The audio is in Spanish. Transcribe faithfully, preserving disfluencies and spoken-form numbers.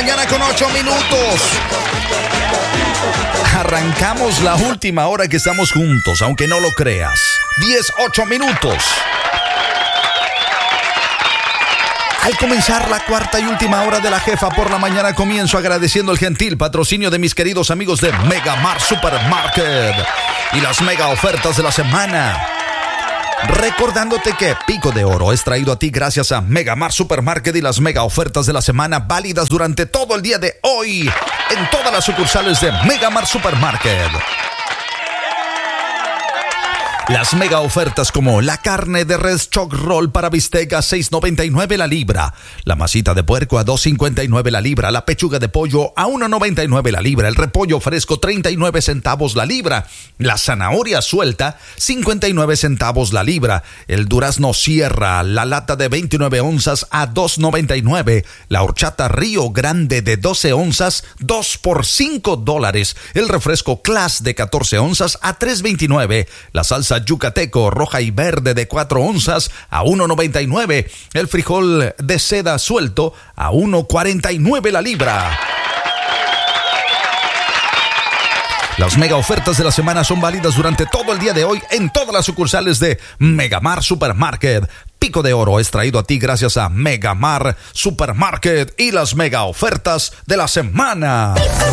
mañana con ocho minutos. Arrancamos la última hora que estamos juntos, aunque no lo creas. diez, ocho minutos. Al comenzar la cuarta y última hora de la jefa por la mañana, comienzo agradeciendo el gentil patrocinio de mis queridos amigos de Megamart Supermarket y las mega ofertas de la semana. Recordándote que Pico de Oro es traído a ti gracias a Megamart Supermarket y las mega ofertas de la semana válidas durante todo el día de hoy en todas las sucursales de Megamart Supermarket. Las mega ofertas como la carne de res Choc Roll para bistec a seis noventa y nueve la libra, la masita de puerco a dos cincuenta y nueve la libra, la pechuga de pollo a uno noventa y nueve la libra, el repollo fresco treinta y nueve centavos la libra, la zanahoria suelta cincuenta y nueve centavos la libra, el durazno Sierra, la lata de veintinueve onzas a dos noventa y nueve, la horchata Río Grande de doce onzas dos por cinco dólares, el refresco Class de catorce onzas a tres veintinueve, la salsa yucateco roja y verde de cuatro onzas a uno noventa y nueve, el frijol de seda suelto a uno cuarenta y nueve la libra. Las mega ofertas de la semana son válidas durante todo el día de hoy en todas las sucursales de Megamart Supermarket. Pico de Oro es traído a ti gracias a Megamart Supermarket y las mega ofertas de la semana.